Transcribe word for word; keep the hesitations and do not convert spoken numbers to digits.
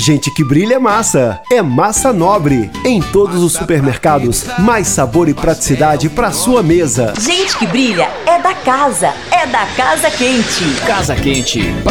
Gente que brilha é massa. É Massa Nobre. Em todos os supermercados, mais sabor e praticidade para sua mesa. Gente que brilha é da casa. É da Casa Quente. Casa Quente.